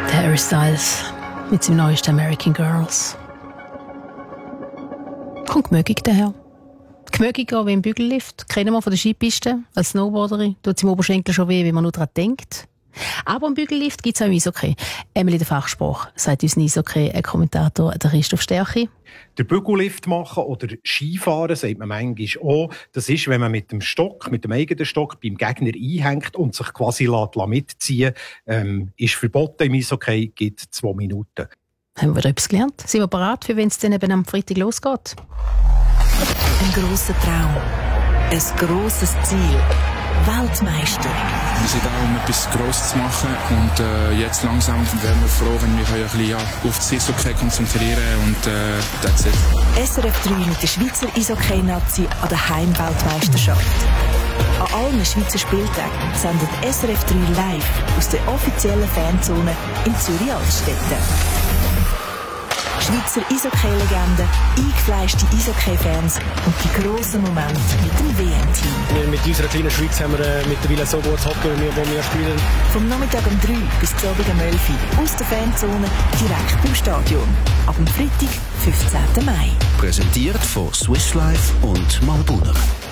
Harry Styles mit seinem neuesten American Girls. Kommt gemögig daher. Gemögig wie im Bügellift, kennen wir von der Skipiste. Als Snowboarderin tut es im Oberschenkel schon weh, wenn man nur daran denkt. Aber im Bügellift gibt es auch im Eishockey. Emily, der Fachspruch, sagt uns Eishockey-Kommentator Christoph Stärchi. Der Bügellift machen oder Skifahren, sagt man manchmal auch, das ist, wenn man mit dem eigenen Stock beim Gegner einhängt und sich quasi mitziehen lässt. Ist verboten im Eishockey, gibt 2 Minuten. Haben wir da etwas gelernt? Sind wir bereit, für wenn es dann eben am Freitag losgeht? Ein grosser Traum. Ein grosses Ziel. Weltmeister. Wir sind da, um etwas Grosses zu machen. Und jetzt langsam wären wir froh, wenn wir ein bisschen auf das Eishockey konzentrieren und that's it. SRF 3 mit der Schweizer Eishockey-Nazi an der Heimweltmeisterschaft. An allen Schweizer Spieltagen sendet SRF 3 live aus der offiziellen Fanzone in Zürich-Altstetten. Schweizer Eishockey-Legenden, eingefleischte Eishockey-Fans und die grossen Momente mit dem WM-Team. Mit unserer kleinen Schweiz haben wir mittlerweile so gutes Hockey, wo wir spielen. Vom Nachmittag um 3 bis zum Abend um 11 Uhr aus der Fanzone direkt beim Stadion. Ab dem Freitag, 15. Mai. Präsentiert von Swiss Life und Malbuner.